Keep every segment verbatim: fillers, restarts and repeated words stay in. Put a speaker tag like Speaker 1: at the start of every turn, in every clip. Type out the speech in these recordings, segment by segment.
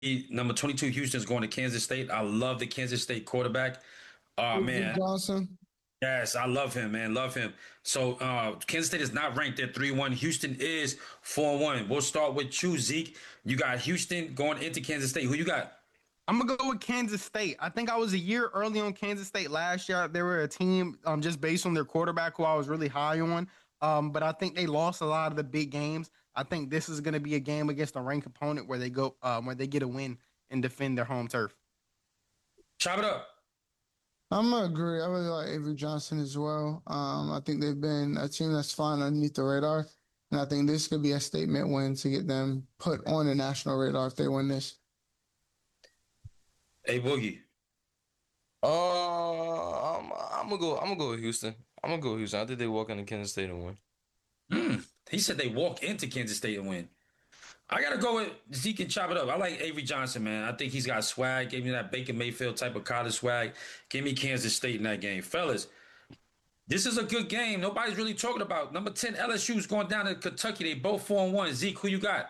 Speaker 1: number twenty-two, Houston's going to Kansas State. I love the Kansas State quarterback. Oh
Speaker 2: Avery
Speaker 1: man,
Speaker 2: Johnson.
Speaker 1: yes, I love him, man, love him. So uh, Kansas State is not ranked at three one. Houston is four one. We'll start with you, Zeke. You got Houston going into Kansas State. Who you got?
Speaker 3: I'm gonna go with Kansas State. I think I was a year early on Kansas State last year. They were a team um, just based on their quarterback, who I was really high on. Um, but I think they lost a lot of the big games. I think this is going to be a game against a ranked opponent where they go, um, where they get a win and defend their home turf.
Speaker 1: Chop it up.
Speaker 2: I'm gonna agree. I really like Avery Johnson as well. Um, I think they've been a team that's flying underneath the radar, and I think this could be a statement win to get them put on the national radar if they win this.
Speaker 1: Hey, Boogie.
Speaker 4: Uh, I'm, I'm gonna go. I'm gonna go with Houston. I'm gonna go with Houston. I think they walk into Kansas State and win.
Speaker 1: Mm, he said they walk into Kansas State and win. I gotta go with Zeke and chop it up. I like Avery Johnson, man. I think he's got swag. Gave me that Baker Mayfield type of college swag. Give me Kansas State in that game, fellas. This is a good game. Nobody's really talking about number ten L S U's going down to Kentucky. They both four and one. Zeke, who you got?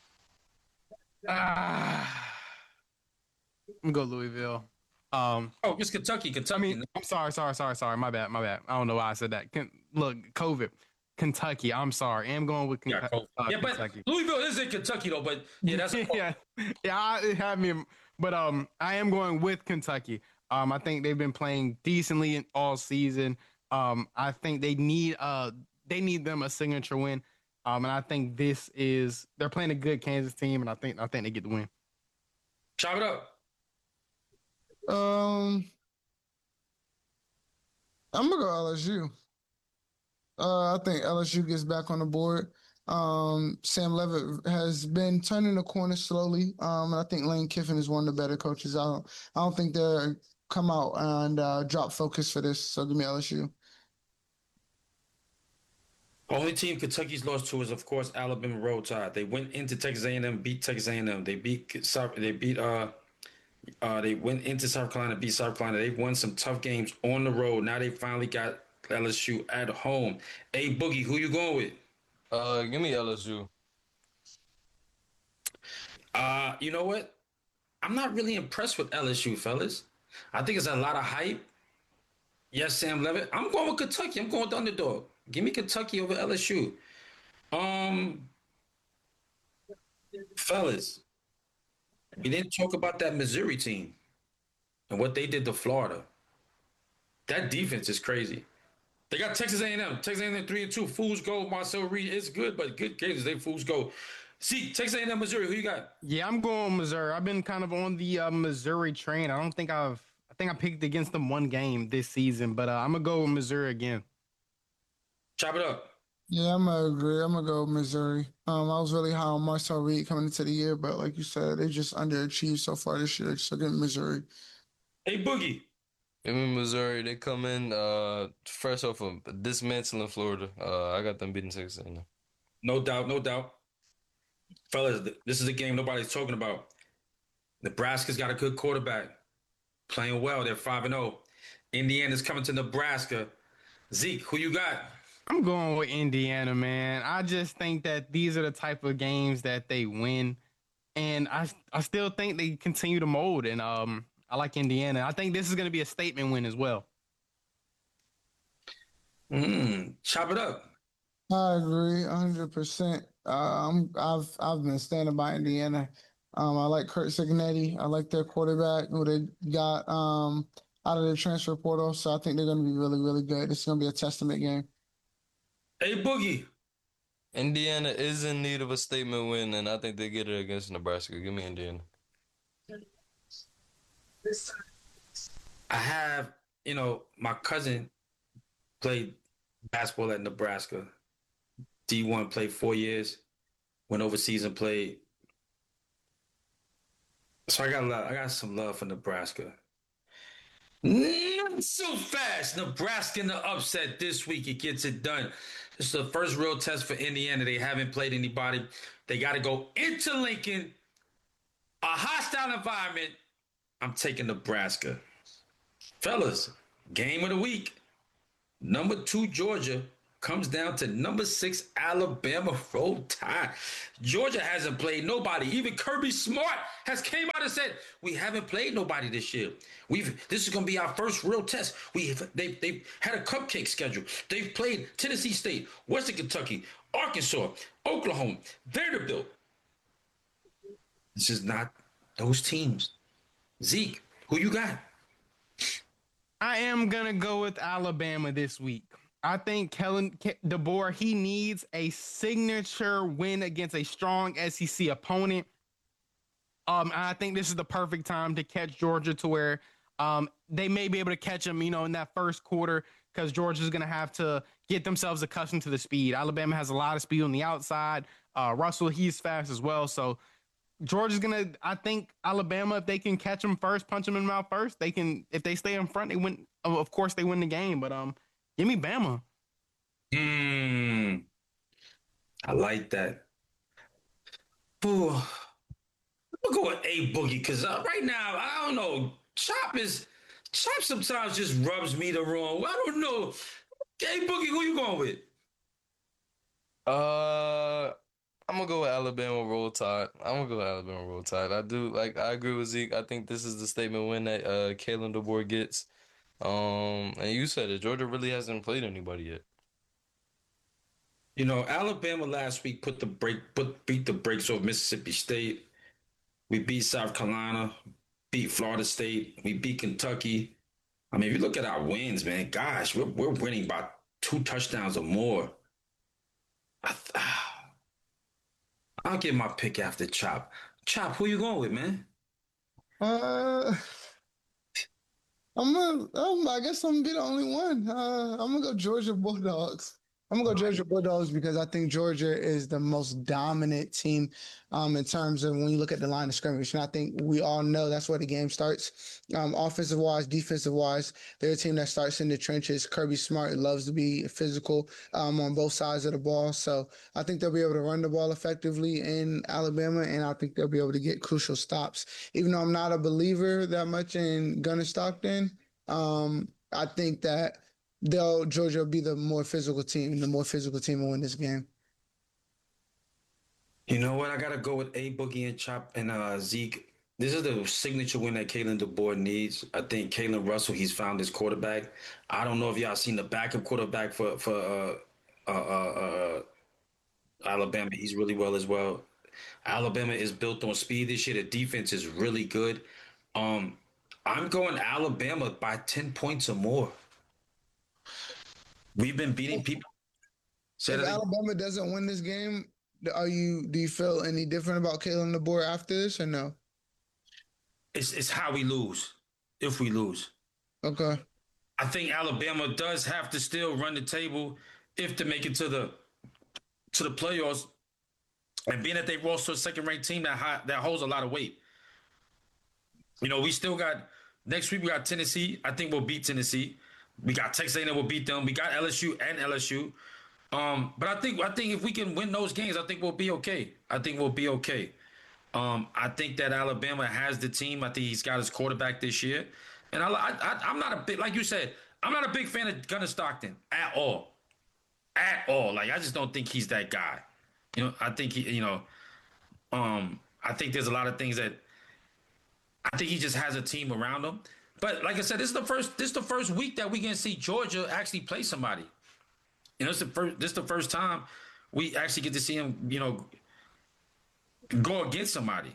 Speaker 3: Ah, I'm gonna go Louisville. Um,
Speaker 1: Oh, it's Kentucky.
Speaker 3: I
Speaker 1: Kentucky.
Speaker 3: mean, I'm sorry, sorry, sorry, sorry. My bad, my bad. I don't know why I said that. Can, look, COVID, Kentucky. I'm sorry. I am going with
Speaker 1: Yeah,
Speaker 3: Kentucky.
Speaker 1: cool.
Speaker 3: Uh,
Speaker 1: Yeah, but
Speaker 3: Kentucky.
Speaker 1: Louisville is in Kentucky though. But yeah, that's a
Speaker 3: yeah, yeah. I, it had me, but um, I am going with Kentucky. Um, I think they've been playing decently in all season. Um, I think they need uh they need them a signature win. Um, and I think this is they're playing a good Kansas team, and I think I think they get the win.
Speaker 1: chop it up.
Speaker 2: Um, I'm gonna go L S U. Uh, I think L S U gets back on the board. Um, Sam Levitt has been turning the corner slowly. Um, and I think Lane Kiffin is one of the better coaches. I don't, I don't think they'll come out and uh, drop focus for this. So give me L S U.
Speaker 1: Only team Kentucky's lost to is, of course, Alabama Roll Tide. They went into Texas A and M, beat Texas A and M. They beat South. They beat uh uh they went into South Carolina, beat South Carolina. They've won some tough games on the road. Now they finally got L S U at home. Hey Boogie, who you going with?
Speaker 4: Uh, give me L S U.
Speaker 1: Uh, you know what? I'm not really impressed with L S U, fellas. I think it's a lot of hype. Yes, Sam Levitt. I'm going with Kentucky. I'm going with the underdog. Give me Kentucky over L S U. Um, fellas, we didn't talk about that Missouri team and what they did to Florida. That defense is crazy. They got Texas A and M. Texas A and M three and two. Fools go. Marcel Reed is good, but good games. They fools go. See, Texas A and M, Missouri. Who you got?
Speaker 3: Yeah, I'm going Missouri. I've been kind of on the uh, Missouri train. I don't think I've I think I picked against them one game this season, but uh, I'm gonna go with Missouri again.
Speaker 1: Chop it up.
Speaker 2: Yeah, I'm gonna agree. I'm gonna go Missouri. Um, I was really high on Marcel Reed coming into the year, but like you said, they just underachieved so far this year. So give me Missouri.
Speaker 1: Hey Boogie.
Speaker 4: Give me Missouri. They come in uh fresh off of dismantling Florida. Uh, I got them beating Texas A and M.
Speaker 1: No doubt. No doubt. Fellas, th- this is a game nobody's talking about. Nebraska's got a good quarterback, playing well. They're five and zero. Indiana's coming to Nebraska. Zeke, who you got?
Speaker 3: I'm going with Indiana, man. I just think that these are the type of games that they win, and I I still think they continue to mold. And um, I like Indiana. I think this is going to be a statement win as well.
Speaker 1: Mm, chop it up.
Speaker 2: I agree, one hundred percent. Uh, I'm, I've I've been standing by Indiana. Um, I like Kurt Cignetti. I like their quarterback who they got um, out of the transfer portal. So I think they're going to be really, really good. It's going to be a testament game.
Speaker 1: Hey Boogie.
Speaker 4: Indiana is in need of a statement win, and I think they get it against Nebraska. Give me Indiana.
Speaker 1: I have, you know, my cousin played basketball at Nebraska. D one played four years, went overseas and played. So I got a lot, I got some love for Nebraska. Not so fast. Nebraska in the upset this week. It gets it done. This is the first real test for Indiana. They haven't played anybody. They got to go into Lincoln, a hostile environment. I'm taking Nebraska. Fellas, game of the week. Number two, Georgia comes down to number six Alabama. Roll Tide. Georgia hasn't played nobody. Even Kirby Smart has came out and said we haven't played nobody this year. We've this is going to be our first real test. We they they've had a cupcake schedule. They've played Tennessee State, Western Kentucky, Arkansas, Oklahoma, Vanderbilt. This is not those teams. Zeke, who you got?
Speaker 3: I am gonna go with Alabama this week. I think Kellen DeBoer, he needs a signature win against a strong S E C opponent. Um, I think this is the perfect time to catch Georgia to where um, they may be able to catch them, you know, in that first quarter because Georgia's going to have to get themselves accustomed to the speed. Alabama has a lot of speed on the outside. Uh, Russell, he's fast as well. So Georgia's going to, I think Alabama, if they can catch them first, punch them in the mouth first, they can, if they stay in front, they win. Of course, they win the game. But um, give me Bama.
Speaker 1: Hmm. I like that. Ooh. I'm gonna go with A Boogie because uh, right now I don't know. Chop is Chop sometimes just rubs me the wrong way. I don't know. A Boogie, who you going with?
Speaker 4: Uh, I'm gonna go with Alabama Roll Tide. I'm gonna go with Alabama Roll Tide. I do like. I agree with Zeke. I think this is the statement win that uh Kalen DeBoer gets. Um, and you said it. Georgia really hasn't played anybody yet.
Speaker 1: You know, Alabama last week put the break, put beat the brakes off Mississippi State. We beat South Carolina, beat Florida State. We beat Kentucky. I mean, if you look at our wins, man, gosh, we're we're winning by two touchdowns or more. I, I'll give my pick after Chop. Chop, who you going with, man?
Speaker 2: Uh, I'm gonna, um, I guess I'm gonna be the only one. Uh, I'm gonna go Georgia Bulldogs. I'm gonna go Georgia Bulldogs because I think Georgia is the most dominant team um, in terms of when you look at the line of scrimmage. And I think we all know that's where the game starts. Um, offensive wise, defensive wise, they're a team that starts in the trenches. Kirby Smart loves to be physical um, on both sides of the ball. So I think they'll be able to run the ball effectively in Alabama, and I think they'll be able to get crucial stops. Even though I'm not a believer that much in Gunner Stockton, um, I think that they'll Georgia will be the more physical team. The more physical team will win this game.
Speaker 1: You know what? I gotta go with A Boogie and Chop and uh, Zeke. This is the signature win that Kalen DeBoer needs. I think Kalen Russell, he's found his quarterback. I don't know if y'all seen the backup quarterback for for uh, uh, uh, uh, Alabama. He's really well as well. Alabama is built on speed this year. The defense is really good. Um, I'm going Alabama by ten points or more. We've been beating people. Say
Speaker 2: If
Speaker 1: that again.
Speaker 2: Alabama doesn't win this game, are you do you feel any different about Kalen DeBoer after this or no?
Speaker 1: It's it's how we lose. If we lose,
Speaker 2: Okay.
Speaker 1: I think Alabama does have to still run the table if to make it to the to the playoffs. And being that they lost to a second-ranked team that high, that holds a lot of weight. You know, we still got next week. We got Tennessee. I think we'll beat Tennessee. We got Texas A and M. We'll beat them. We got L S U and L S U. Um, but I think I think if we can win those games, I think we'll be okay. I think we'll be okay. Um, I think that Alabama has the team. I think he's got his quarterback this year, and I, I, I'm not a big like you said. I'm not a big fan of Gunner Stockton at all, at all. Like I just don't think he's that guy. You know, I think he, you know, um, I think there's a lot of things that I think he just has a team around him. But like I said, this is the first this is the first week that we can see Georgia actually play somebody. You know, it's the first this is the first time we actually get to see him, you know, go against somebody.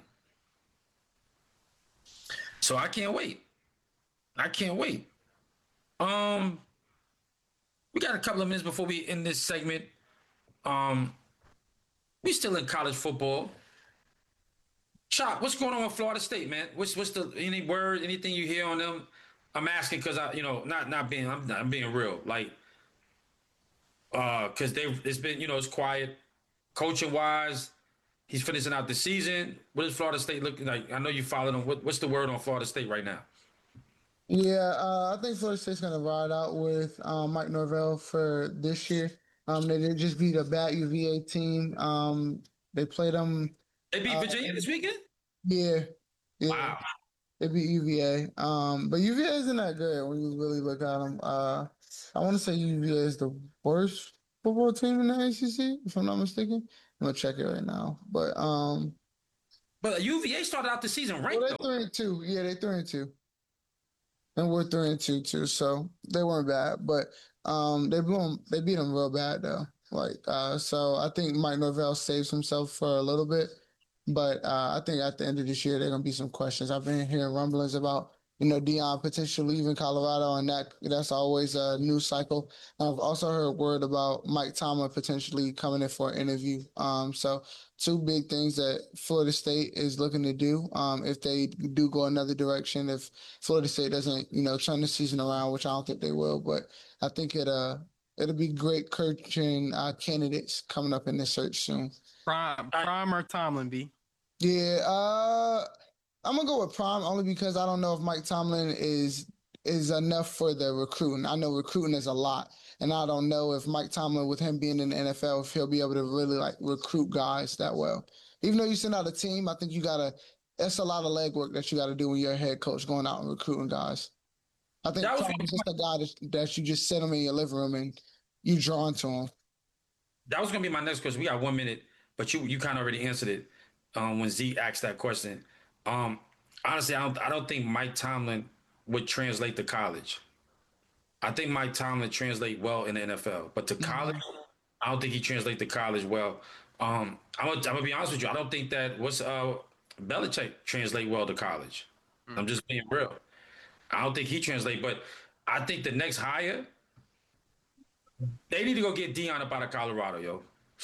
Speaker 1: So I can't wait. I can't wait. Um, we got a couple of minutes before we end this segment. Um, we still in college football. Chop, what's going on with Florida State, man? What's what's the any word, anything you hear on them? I'm asking because I, you know, not not being I'm I'm being real, like, uh, because they it's been you know it's quiet, coaching wise. He's finishing out the season. What is Florida State looking like? I know you followed them. What, what's the word on Florida State right now?
Speaker 2: Yeah, uh, I think Florida State's gonna ride out with um, Mike Norvell for this year. Um, they did just beat a bad U V A team. Um, they played them.
Speaker 1: They beat
Speaker 2: Uh,
Speaker 1: Virginia this weekend.
Speaker 2: Yeah, yeah.
Speaker 1: Wow.
Speaker 2: They beat U V A. Um, but U V A isn't that good when you really look at them. Uh, I want to say U V A is the worst football team in the A C C, if I'm not mistaken. I'm gonna check it right now. But um,
Speaker 1: But U V A started out the season right
Speaker 2: well, they
Speaker 1: though.
Speaker 2: three and two. Yeah, they three and two, and we're three and two too. So they weren't bad, but um, they blew 'em, they beat them real bad though. Like uh, so I think Mike Norvell saves himself for a little bit, but uh, I think at the end of this year there are gonna be some questions. I've been hearing rumblings about you know Dion potentially leaving Colorado, and that that's always a news cycle. I've also heard word about Mike Tomlin potentially coming in for an interview. Um, so two big things that Florida State is looking to do. Um, if they do go another direction, if Florida State doesn't, you know, turn the season around, which I don't think they will, but I think it uh it'll be great coaching uh, candidates coming up in this search soon.
Speaker 3: Prime, Prime or Tomlin, B?
Speaker 2: Yeah, uh, I'm gonna go with Prime only because I don't know if Mike Tomlin is is enough for the recruiting. I know recruiting is a lot, and I don't know if Mike Tomlin, with him being in the N F L, if he'll be able to really like recruit guys that well. Even though you send out a team, I think you gotta. That's a lot of legwork that you got to do when you're a head coach going out and recruiting guys. I think
Speaker 1: That was
Speaker 2: Tomlin's just a guy that, that you just sit him in your living room and you drawn to him.
Speaker 1: That was gonna be my next question. We got one minute, but you you kind of already answered it um, when Zeke asked that question. Um, honestly, I don't I don't think Mike Tomlin would translate to college. I think Mike Tomlin translate well in the N F L, but to college, I don't think he translate to college well. Um, I'm gonna, I'm gonna be honest with you. I don't think that what's uh Belichick translate well to college. I'm just being real. I don't think he translate, but I think the next hire, they need to go get Dion up out of Colorado, yo.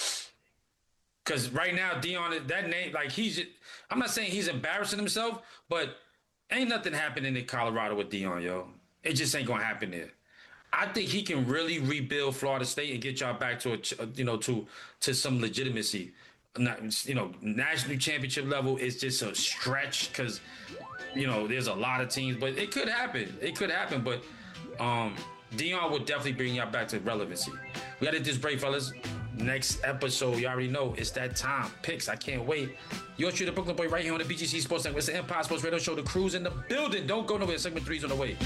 Speaker 1: Because right now, Dion, that name, like he's, I'm not saying he's embarrassing himself, but ain't nothing happening in Colorado with Dion, yo. It just ain't gonna happen there. I think he can really rebuild Florida State and get y'all back to a, you know, to to some legitimacy. Not, you know, national championship level is just a stretch because, you know, there's a lot of teams, but it could happen. It could happen, but um, Dion would definitely bring y'all back to relevancy. We got to this break, fellas. Next episode, you already know it's that time. Picks, I can't wait. Yours truly, the Brooklyn Boy, right here on the B G C Sports Network. It's the Empire Sports Radio Show. The crew's in the building. Don't go nowhere. Segment three's on the way.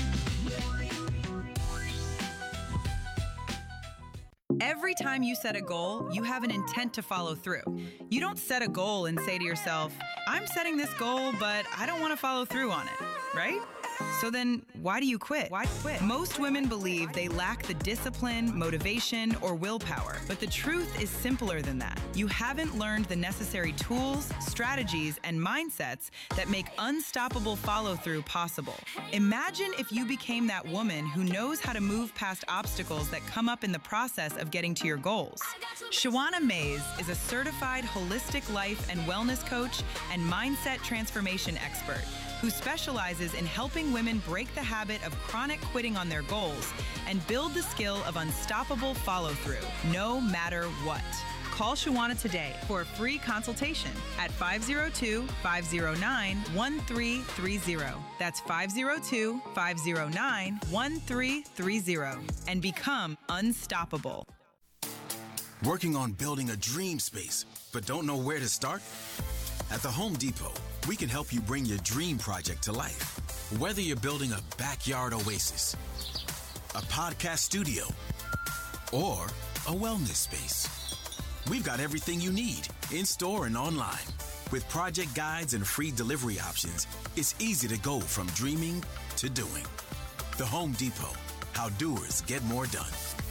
Speaker 5: Every time you set a goal, you have an intent to follow through. You don't set a goal and say to yourself, I'm setting this goal, but I don't want to follow through on it, right? So then why do you quit? Why quit? Most women believe they lack the discipline, motivation, or willpower. But the truth is simpler than that. You haven't learned the necessary tools, strategies, and mindsets that make unstoppable follow-through possible. Imagine if you became that woman who knows how to move past obstacles that come up in the process of getting to your goals. Shawana Mays is a certified holistic life and wellness coach and mindset transformation expert who specializes in helping women break the habit of chronic quitting on their goals and build the skill of unstoppable follow-through, no matter what. Call Shawana today for a free consultation at five oh two, five oh nine, one three three oh. That's five oh two, five oh nine, one three three oh. And become unstoppable.
Speaker 6: Working on building a dream space, but don't know where to start? At the Home Depot, we can help you bring your dream project to life. Whether you're building a backyard oasis, a podcast studio, or a wellness space, we've got everything you need in store and online. With project guides and free delivery options, it's easy to go from dreaming to doing. The Home Depot, how doers get more done.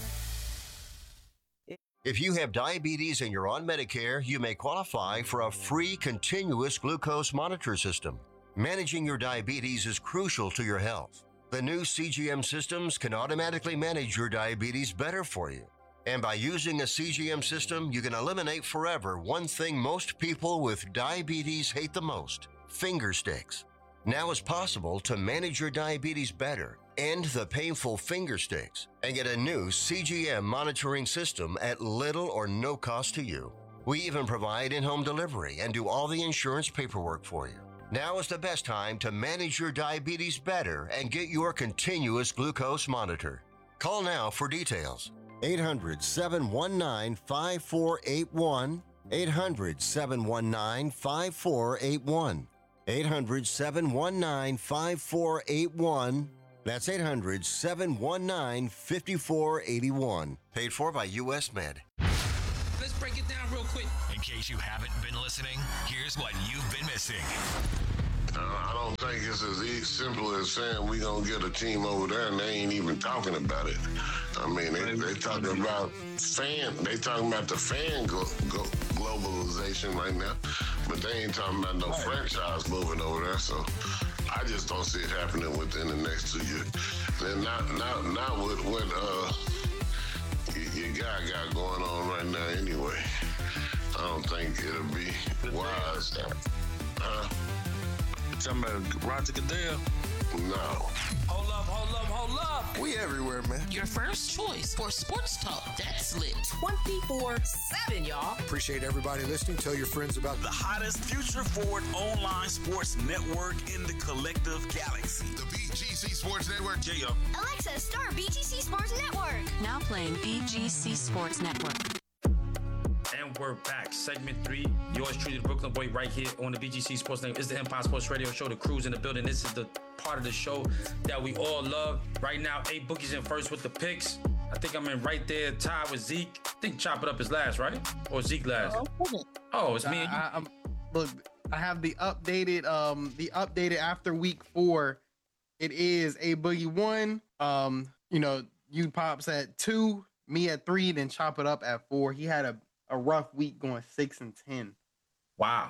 Speaker 7: If you have diabetes and you're on Medicare, you may qualify for a free continuous glucose monitor system. Managing your diabetes is crucial to your health. The new C G M systems can automatically manage your diabetes better for you. And by using a C G M system, you can eliminate forever one thing most people with diabetes hate the most: finger sticks. Now it's possible to manage your diabetes better, end the painful finger sticks, and get a new C G M monitoring system at little or no cost to you. We even provide in-home delivery and do all the insurance paperwork for you. Now is the best time to manage your diabetes better and get your continuous glucose monitor. Call now for details. eight hundred, seven one nine, five four eight one. eight hundred, seven one nine, five four eight one. eight hundred, seven one nine, five four eight one. That's eight hundred, seven one nine, five four eight one. Paid for by U S Med.
Speaker 1: Let's break it down real quick.
Speaker 8: In case you haven't been listening, here's what you've been missing.
Speaker 9: Uh, I don't think it's as e- simple as saying we gonna get a team over there and they ain't even talking about it. I mean, they, they talking about fan, they talking about the fan glo- glo- globalization right now, but they ain't talking about no franchise moving over there. So I just don't see it happening within the next two years. Then not not not with what uh your guy got going on right now anyway. I don't think it'll be wise. Huh?
Speaker 10: Talking about Roger Goodell?
Speaker 9: No.
Speaker 11: Hold up, hold up, hold up.
Speaker 10: We everywhere, man.
Speaker 11: Your first choice for sports talk. That's lit. twenty-four seven, y'all.
Speaker 12: Appreciate everybody listening. Tell your friends about
Speaker 8: The hottest future forward online sports network in the collective galaxy.
Speaker 13: The B G C Sports Network.
Speaker 8: Yeah.
Speaker 14: Alexa, start B G C Sports Network.
Speaker 15: Now playing B G C Sports Network.
Speaker 1: And we're back. Segment three. Yours truly, the Brooklyn Boy, right here on the B G C Sports Network. It's the Empire Sports Radio Show. The crew's in the building. This is the part of the show that we all love. Right now, A Boogie's in first with the picks. I think I'm in right there, tied with Zeke. I think Chop It Up is last, right? Or Zeke last? Oh, it's me and you.
Speaker 3: I, I'm, look, I have the updated, um, the updated after week four. It is A Boogie one. Um, you know, you Pops at two, me at three, then Chop It Up at four. He had a, a rough week going six and ten.
Speaker 1: Wow.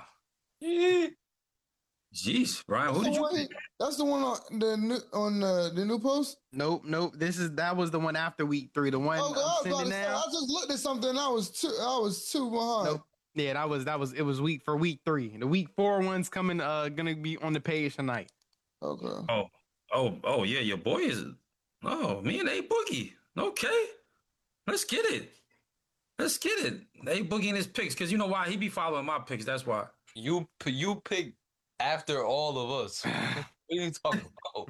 Speaker 1: Jeez, Brian, who
Speaker 2: That's
Speaker 1: did
Speaker 2: the
Speaker 1: you
Speaker 2: one-
Speaker 1: pick?
Speaker 2: That's the one on the new on uh, the new post.
Speaker 3: Nope, nope. This is that was the one after week three. The one
Speaker 2: Oh, I,
Speaker 3: I'm
Speaker 2: was about
Speaker 3: sending
Speaker 2: to say,
Speaker 3: now.
Speaker 2: I just looked at something. And I was two. I was two behind.
Speaker 3: Nope. Yeah, that was that was it was week for week three. The week four one's coming. Uh, gonna be on the page tonight.
Speaker 2: Okay.
Speaker 1: Oh, oh, oh, yeah, your boy is. Oh, me and A Boogie. Okay, let's get it. Let's get it. A Boogie and his picks, because you know why? He be following my picks. That's why.
Speaker 4: You p- you pick after all of us. What are you talking about?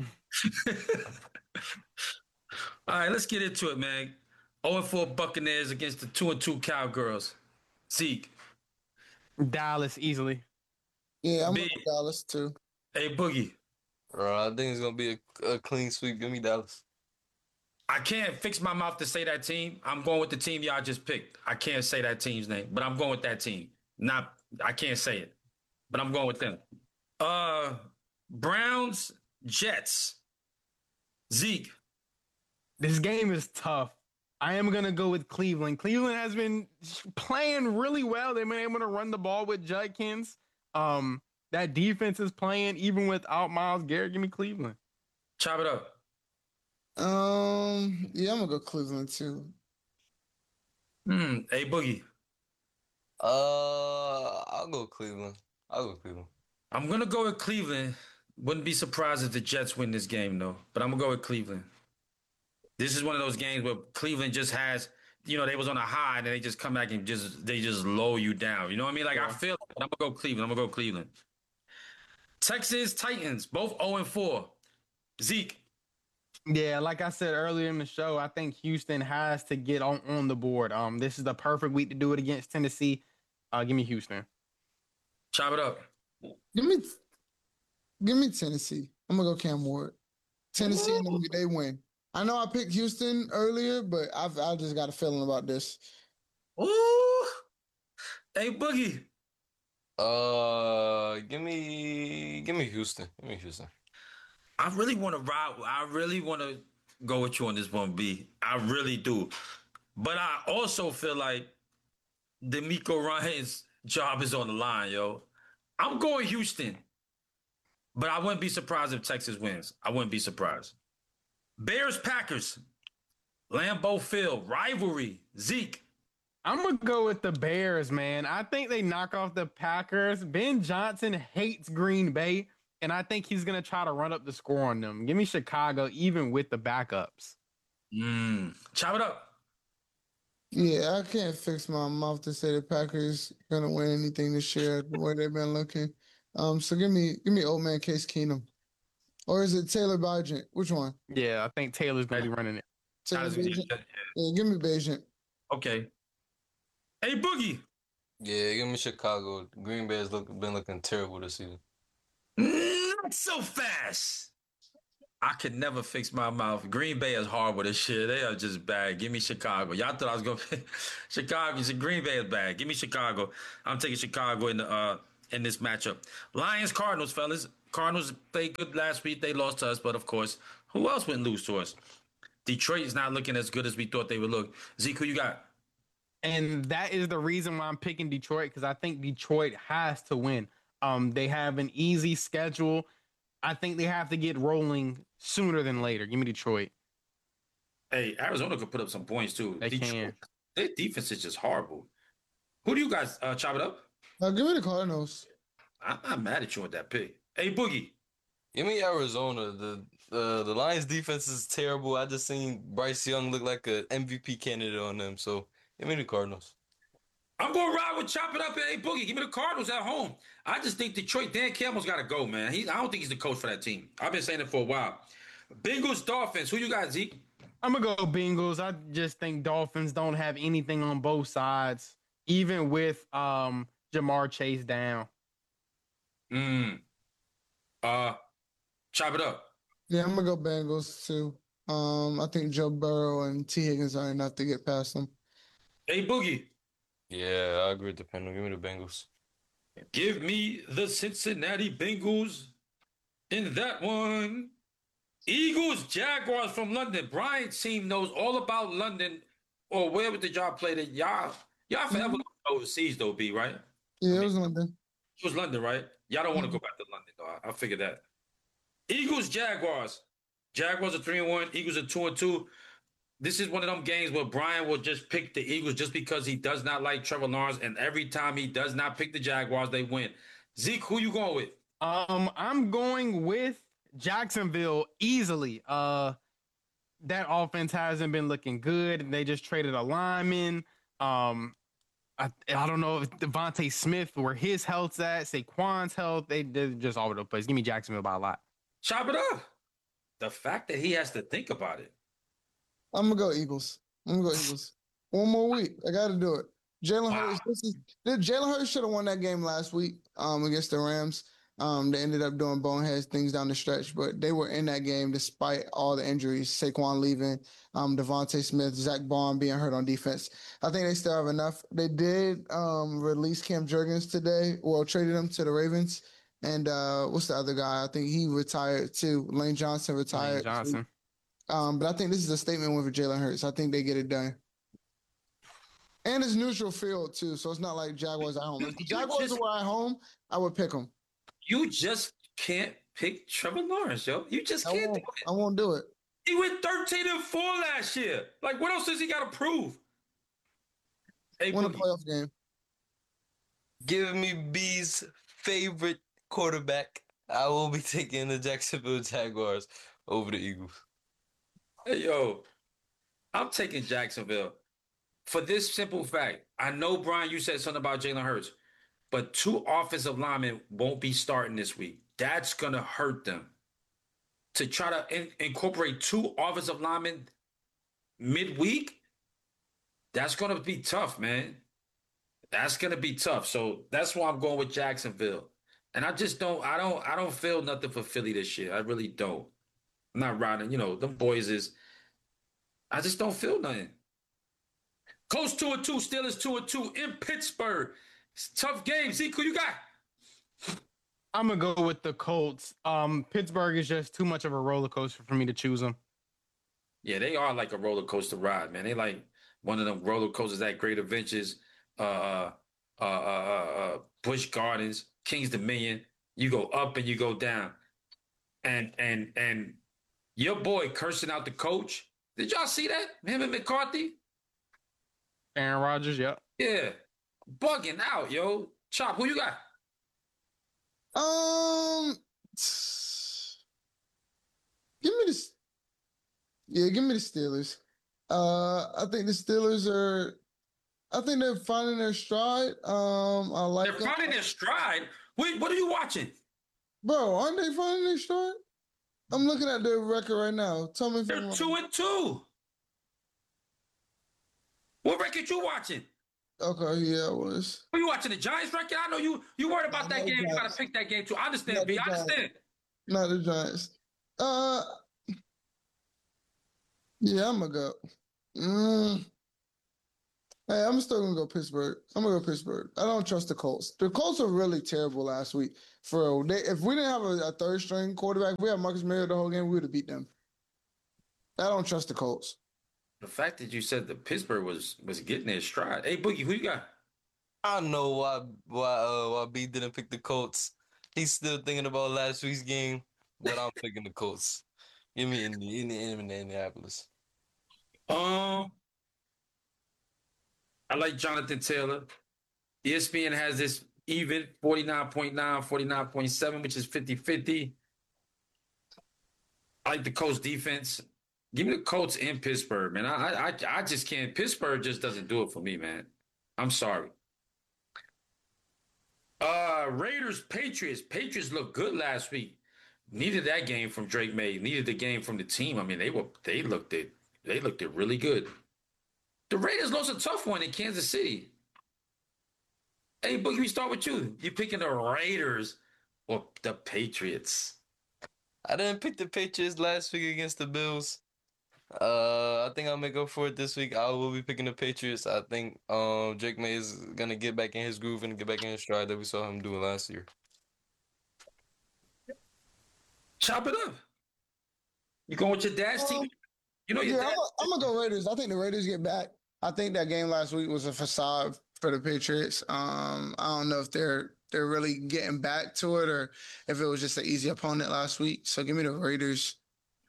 Speaker 1: All right, let's get into it, man. oh and four Buccaneers against the two and two Cowgirls. Zeke.
Speaker 3: Dallas easily.
Speaker 2: Yeah, I'm
Speaker 1: Big.
Speaker 2: with Dallas too.
Speaker 1: A Boogie.
Speaker 4: Bro, I think it's gonna be a, a clean sweep. Give me Dallas.
Speaker 1: I can't fix my mouth to say that team. I'm going with the team y'all just picked. I can't say that team's name, but I'm going with that team. Not, I can't say it, but I'm going with them. Uh, Browns, Jets. Zeke.
Speaker 3: This game is tough. I am gonna go with Cleveland. Cleveland has been playing really well. They've been able to run the ball with Judkins. Um, that defense is playing even without Myles Garrett. Give me Cleveland.
Speaker 1: Chop it up.
Speaker 2: Um, yeah, I'm gonna go Cleveland too.
Speaker 1: Hmm. A Boogie.
Speaker 4: Uh, I'll go Cleveland. I'll go Cleveland.
Speaker 1: I'm gonna go with Cleveland. Wouldn't be surprised if the Jets win this game though, but I'm gonna go with Cleveland. This is one of those games where Cleveland just has, you know, they was on a high and then they just come back and just they just low you down. You know what I mean? Like I feel like I'm gonna go Cleveland. I'm gonna go Cleveland. Texas Titans, both oh and four. Zeke.
Speaker 3: Yeah, like I said earlier in the show, I think Houston has to get on, on the board. Um, this is the perfect week to do it against Tennessee. Uh, give me Houston.
Speaker 1: Chop it up.
Speaker 2: Give me, give me Tennessee. I'm gonna go Cam Ward. Tennessee, and them, they win. I know I picked Houston earlier, but I've I just got a feeling about this.
Speaker 1: Ooh. Hey Boogie.
Speaker 4: Uh, give me, give me Houston. Give me Houston.
Speaker 1: I really want to ride. I really want to go with you on this one, B. I really do. But I also feel like D'Amico Ryan's job is on the line, yo. I'm going Houston. But I wouldn't be surprised if Texas wins. I wouldn't be surprised. Bears, Packers. Lambeau Field. Rivalry. Zeke.
Speaker 3: I'm going to go with the Bears, man. I think they knock off the Packers. Ben Johnson hates Green Bay, and I think he's going to try to run up the score on them. Give me Chicago, even with the backups.
Speaker 1: Mm. Chop it up.
Speaker 2: Yeah, I can't fix my mouth to say the Packers gonna win anything this year the way they've been looking. Um, so give me give me old man Case Keenum, or is it Taylor Bagent? Which one?
Speaker 3: Yeah, I think Taylor's gonna be running it.
Speaker 2: Taylor Bagent? Yeah, give me Bagent.
Speaker 1: Okay. Hey Boogie.
Speaker 4: Yeah, give me Chicago. Green Bay's look been looking terrible this season.
Speaker 1: Not so fast. I could never fix my mouth. Green Bay is horrible this shit. They are just bad. Give me Chicago. Y'all thought I was going to Chicago. Green Bay is bad. Give me Chicago. I'm taking Chicago in the uh in this matchup. Lions, Cardinals, fellas. Cardinals played good last week. They lost to us, but of course, who else wouldn't lose to us? Detroit is not looking as good as we thought they would look. Zeke, who you got?
Speaker 3: And that is the reason why I'm picking Detroit, because I think Detroit has to win. Um, they have an easy schedule. I think they have to get rolling sooner than later. Give me Detroit.
Speaker 1: Hey, Arizona could put up some points too.
Speaker 3: They
Speaker 1: Detroit,
Speaker 3: can.
Speaker 1: Their defense is just horrible. Who do you guys uh, chop it up?
Speaker 2: Uh, give me the Cardinals.
Speaker 1: I'm not mad at you with that pick. Hey, Boogie.
Speaker 4: Give me Arizona. The uh, the Lions defense is terrible. I just seen Bryce Young look like an M V P candidate on them. So give me the Cardinals.
Speaker 1: I'm going to ride with Chop It Up and Hey Boogie. Give me the Cardinals at home. I just think Detroit, Dan Campbell's got to go, man. He, I don't think he's the coach for that team. I've been saying it for a while. Bengals, Dolphins. Who you got, Zeke?
Speaker 3: I'm going to go Bengals. I just think Dolphins don't have anything on both sides, even with um, Jamar Chase down.
Speaker 1: Mm. Uh, Chop It Up.
Speaker 2: Yeah, I'm going to go Bengals, too. Um, I think Joe Burrow and T. Higgins are enough to get past them.
Speaker 1: Hey, Boogie.
Speaker 4: Yeah, I agree with the panel. Give me the Bengals.
Speaker 1: Give me the Cincinnati Bengals in that one. Eagles, Jaguars from London. Brian's team knows all about London. Or where did y'all play that? Y'all, y'all forever mm-hmm. overseas, though, B, right?
Speaker 2: Yeah, I mean, it was London.
Speaker 1: It was London, right? Y'all don't want to mm-hmm. go back to London, though. I, I figured that. Eagles, Jaguars. Jaguars are three and one. Eagles are two and two. This is one of them games where Brian will just pick the Eagles just because he does not like Trevor Lawrence, and every time he does not pick the Jaguars, they win. Zeke, who you going with?
Speaker 3: Um, I'm going with Jacksonville easily. Uh, that offense hasn't been looking good. They just traded a lineman. Um, I I don't know if Devontae Smith, where his health's at, Saquon's health, they, they're just all over the place. Give me Jacksonville by a lot.
Speaker 1: Chop it up. The fact that he has to think about it.
Speaker 2: I'm gonna go Eagles. I'm gonna go Eagles. One more week. I got to do it. Jalen
Speaker 1: wow.
Speaker 2: Hurts. This is Jalen Hurts should have won that game last week um, against the Rams. Um, they ended up doing bonehead things down the stretch, but they were in that game despite all the injuries. Saquon leaving, um, Devontae Smith, Zach Bond being hurt on defense. I think they still have enough. They did um, release Cam Jurgens today. Well, traded him to the Ravens. And uh, what's the other guy? I think he retired too. Lane Johnson retired.
Speaker 3: Lane Johnson.
Speaker 2: Too. Um, but I think this is a statement with Jalen Hurts. I think they get it done. And it's neutral field, too, so it's not like Jaguars at home. If the Jaguars just, were at home, I would pick them.
Speaker 1: You just can't pick Trevor Lawrence, yo. You just can't do it.
Speaker 2: I won't do it.
Speaker 1: He went thirteen and four last year. Like, what else does he got to prove?
Speaker 2: Hey, win a playoff game.
Speaker 4: Give me B's favorite quarterback. I will be taking the Jacksonville Jaguars over the Eagles.
Speaker 1: Hey, yo, I'm taking Jacksonville for this simple fact. I know, Brian, you said something about Jalen Hurts, but two offensive linemen won't be starting this week. That's going to hurt them. To try to in- incorporate two offensive linemen midweek, that's going to be tough, man. That's going to be tough. So that's why I'm going with Jacksonville. And I just don't, I don't, I don't feel nothing for Philly this year. I really don't. I'm not riding, you know, them boys is, I just don't feel nothing. Colts two and two, Steelers two and two in Pittsburgh. It's a tough game. Zeke, who you got?
Speaker 3: I'm going to go with the Colts. Um, Pittsburgh is just too much of a roller coaster for me to choose them.
Speaker 1: Yeah, they are like a roller coaster ride, man. They like one of them roller coasters at Great Adventures, uh, uh, uh, uh, uh, Busch Gardens, Kings Dominion. You go up and you go down. And, and, and, your boy cursing out the coach. Did y'all see that? Him and McCarthy?
Speaker 3: Aaron Rodgers, yep.
Speaker 1: Yeah. Bugging out, yo. Chop, who you got?
Speaker 2: Um, give me the, yeah, give me the Steelers. Uh, I think the Steelers are, I think they're finding their stride. Um, I like
Speaker 1: They're finding their stride? Wait, what are you watching?
Speaker 2: Bro, aren't they finding their stride? I'm looking at their record right now. Tell me if
Speaker 1: They're
Speaker 2: I'm
Speaker 1: two and two. What record you watching?
Speaker 2: Okay, yeah, I was.
Speaker 1: Who you watching? The Giants record? I know you you worried about that game. You gotta pick that game too. I understand,
Speaker 2: Not
Speaker 1: B. I understand.
Speaker 2: Not the Giants. Uh, Yeah, I'm gonna go. Mm, hey, I'm still gonna go Pittsburgh. I'm gonna go Pittsburgh. I don't trust the Colts. The Colts are really terrible last week. For real. They, if we didn't have a, a third string quarterback, if we had Marcus Mariota the whole game, we would have beat them. I don't trust the Colts.
Speaker 1: The fact that you said that Pittsburgh was was getting their stride. Hey, Boogie, who you got?
Speaker 4: I don't know why why uh, why B didn't pick the Colts. He's still thinking about last week's game, but I'm picking the Colts. Give me Indy, Indy, Indy, Indianapolis.
Speaker 1: Um, I like Jonathan Taylor. E S P N has this even forty-nine point nine, forty-nine point seven, which is fifty-fifty. I like the Colts defense. Give me the Colts in Pittsburgh, man. I, I I just can't. Pittsburgh just doesn't do it for me, man. I'm sorry. Uh, Raiders, Patriots. Patriots looked good last week. Needed that game from Drake May. Needed the game from the team. I mean, they were they looked it. They looked it really good. The Raiders lost a tough one in Kansas City. Hey, Boogie, we start with you. You picking the Raiders or the Patriots?
Speaker 4: I didn't pick the Patriots last week against the Bills. Uh, I think I'm gonna go for it this week. I will be picking the Patriots. I think um Drake May is gonna get back in his groove and get back in his stride that we saw him doing last year.
Speaker 1: Chop it up. You going with your dad's
Speaker 2: Um,
Speaker 1: team? You know your
Speaker 2: Yeah,
Speaker 1: dad.
Speaker 2: I'm, I'm gonna go Raiders. I think the Raiders get back. I think that game last week was a facade for the Patriots. Um, I don't know if they're they're really getting back to it or if it was just an easy opponent last week. So give me the Raiders.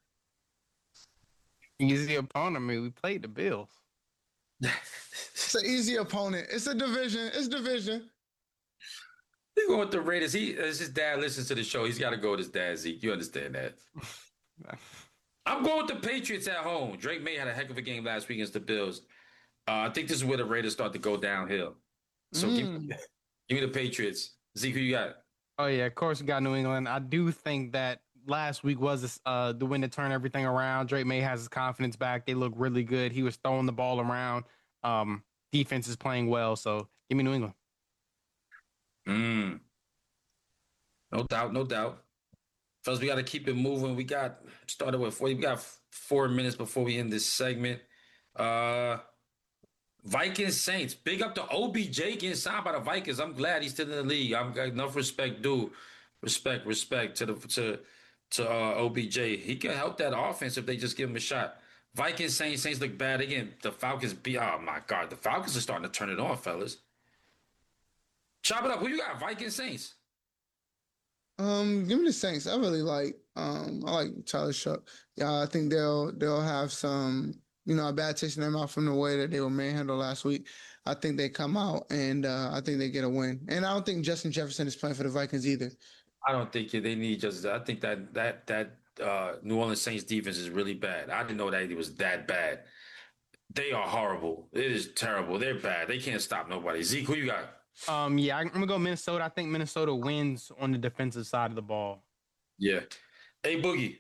Speaker 3: Easy opponent. I mean, we played the Bills.
Speaker 2: It's an easy opponent. It's a division. It's division.
Speaker 1: You going with the Raiders? He, as his dad listens to the show, he's got to go with his dad. Zeke, you understand that? I'm going with the Patriots at home. Drake May had a heck of a game last week against the Bills. Uh, I think this is where the Raiders start to go downhill. So give, me, give me the Patriots. Zeke, who you got?
Speaker 3: Oh yeah, of course we got New England. I do think that last week was uh, the win to turn everything around. Drake May has his confidence back. They look really good. He was throwing the ball around. Um, defense is playing well. So give me New England.
Speaker 1: Mm. No doubt, no doubt. First, we got to keep it moving. We got started with forty. We got four minutes before we end this segment. Uh, Vikings Saints. Big up to O B J getting signed by the Vikings. I'm glad he's still in the league. I've got enough respect, due. Respect, respect to the to to uh, O B J. He can help that offense if they just give him a shot. Vikings Saints. Saints look bad again. The Falcons be. Oh my God, the Falcons are starting to turn it on, fellas. Chop it up. Who you got? Vikings Saints.
Speaker 2: Um, give me the Saints. I really like um I like Tyler Shuck. Yeah, I think they'll they'll have some, you know, a bad taste in their mouth from the way that they were manhandled last week. I think they come out and uh, I think they get a win. And I don't think Justin Jefferson is playing for the Vikings either.
Speaker 1: I don't think they need just. I think that that that uh, New Orleans Saints defense is really bad. I didn't know that it was that bad. They are horrible. It is terrible. They're bad. They can't stop nobody. Zeke, who you got?
Speaker 3: Um, yeah, I'm gonna go Minnesota. I think Minnesota wins on the defensive side of the ball.
Speaker 1: Yeah. Hey, Boogie.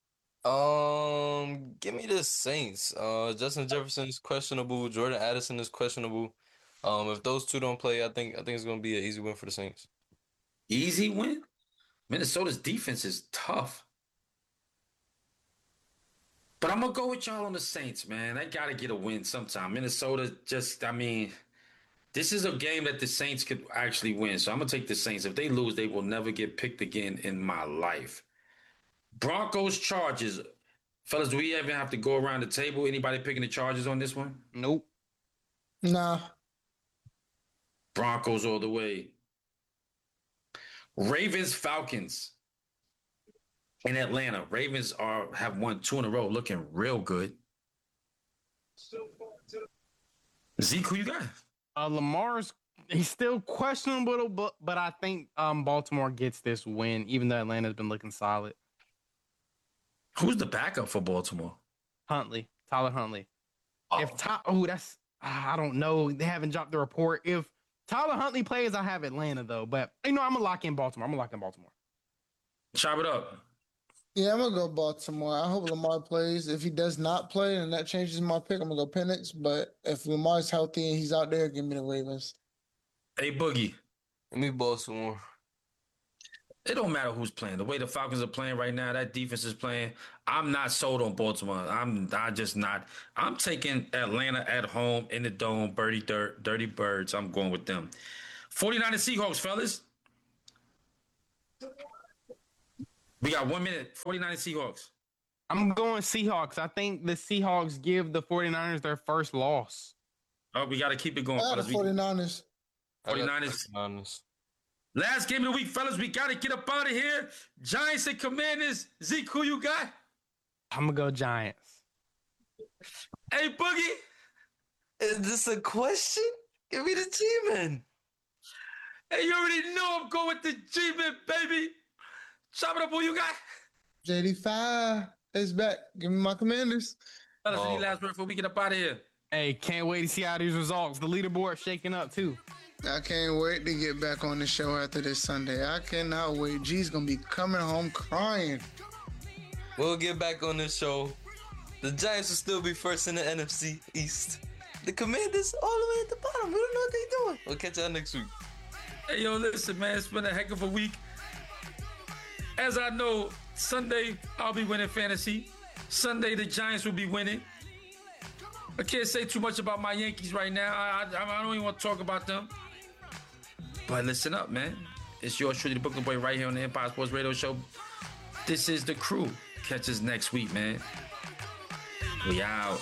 Speaker 4: Um, give me the Saints. Uh, Justin Jefferson is questionable. Jordan Addison is questionable. Um, if those two don't play, I think I think it's gonna be an easy win for the Saints.
Speaker 1: Easy win? Minnesota's defense is tough. But I'm gonna go with y'all on the Saints, man. They gotta get a win sometime. Minnesota just, I mean, this is a game that the Saints could actually win. So I'm gonna take the Saints. If they lose, they will never get picked again in my life. Broncos, Chargers. Fellas, do we even have to go around the table? Anybody picking the Chargers on this one?
Speaker 3: Nope.
Speaker 2: Nah.
Speaker 1: Broncos all the way. Ravens, Falcons in Atlanta. Ravens are have won two in a row, looking real good. Zeke, who you got?
Speaker 3: Uh, Lamar's he's still questionable, but but I think um Baltimore gets this win, even though Atlanta's been looking solid.
Speaker 1: Who's the backup for Baltimore?
Speaker 3: Huntley, Tyler Huntley.
Speaker 1: Oh.
Speaker 3: If Ty- oh, that's I don't know. They haven't dropped the report. If Tyler Huntley plays, I have Atlanta though. But you know, I'm gonna lock in Baltimore. I'm gonna lock in Baltimore.
Speaker 1: Chop it up.
Speaker 2: Yeah, I'm gonna go Baltimore. I hope Lamar plays. If he does not play, and that changes my pick, I'm gonna go Penix. But if Lamar's healthy and he's out there, give me the Ravens.
Speaker 1: Hey, Boogie.
Speaker 4: Give me Baltimore.
Speaker 1: It don't matter who's playing. The way the Falcons are playing right now, that defense is playing. I'm not sold on Baltimore. I'm I just not. I'm taking Atlanta at home in the dome. Birdie dirt, dirty birds. I'm going with them. forty-niners Seahawks, fellas. We got one minute. forty-niners Seahawks.
Speaker 3: I'm going Seahawks. I think the Seahawks give the forty-niners their first loss.
Speaker 1: Oh, we got to keep it going,
Speaker 2: I got
Speaker 1: fellas.
Speaker 2: the forty-niners.
Speaker 1: forty-niners.
Speaker 4: forty-niners.
Speaker 1: Last game of the week, fellas. We got to get up out of here. Giants and Commanders. Zeke, who you got?
Speaker 3: I'm going to go Giants.
Speaker 1: Hey, Boogie.
Speaker 4: Is this a question? Give me the G-Men.
Speaker 1: Hey, you already know I'm going with the G-Men, baby. Chop it up, who you got?
Speaker 2: J D five is back. Give me my Commanders.
Speaker 1: Fellas,
Speaker 4: Oh.
Speaker 1: any last word before we get up out of here?
Speaker 3: Hey, can't wait to see how these results. The leaderboard shaking up, too.
Speaker 2: I can't wait to get back on the show after this Sunday. I cannot wait. G's gonna be coming home crying.
Speaker 4: We'll get back on this show. The Giants will still be first in the N F C East. The Commanders all the way at the bottom. We don't know what they're doing. We'll catch y'all next week.
Speaker 1: Hey, yo, listen, man. It's been a heck of a week. As I know, Sunday, I'll be winning fantasy. Sunday, the Giants will be winning. I can't say too much about my Yankees right now. I, I, I don't even want to talk about them. But listen up, man. It's yours truly, the Brooklyn Boy, right here on the Empire Sports Radio Show. This is the crew. Catch us next week, man. We out.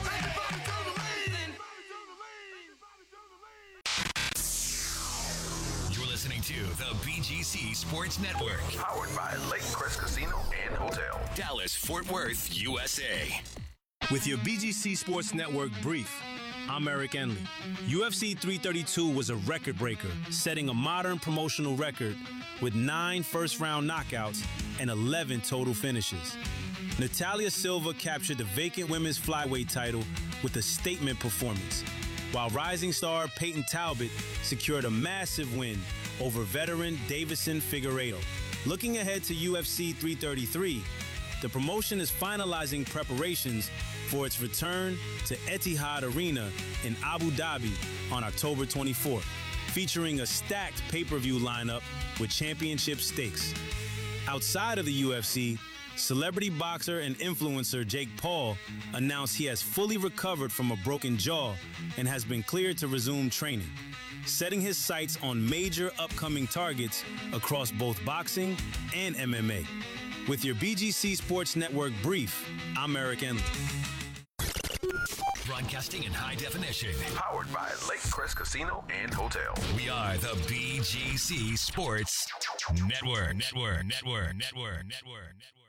Speaker 16: You're listening to the B G C Sports Network.
Speaker 17: Powered by Lake Crest Casino and Hotel.
Speaker 16: Dallas, Fort Worth, U S A.
Speaker 18: With your B G C Sports Network brief, I'm Eric Enley. U F C three thirty-two was a record breaker, setting a modern promotional record with nine first-round knockouts and eleven total finishes. Natalia Silva captured the vacant women's flyweight title with a statement performance, while rising star Peyton Talbot secured a massive win over veteran Davison Figueiredo. Looking ahead to U F C three thirty-three, the promotion is finalizing preparations for its return to Etihad Arena in Abu Dhabi on October twenty-fourth, featuring a stacked pay-per-view lineup with championship stakes. Outside of the U F C, celebrity boxer and influencer Jake Paul announced he has fully recovered from a broken jaw and has been cleared to resume training, setting his sights on major upcoming targets across both boxing and M M A. With your B G C Sports Network brief, I'm Eric Enley.
Speaker 16: Broadcasting in high definition.
Speaker 17: Powered by Lake Crest Casino and Hotel.
Speaker 16: We are the B G C Sports Network. Network. Network. Network. Network. Network.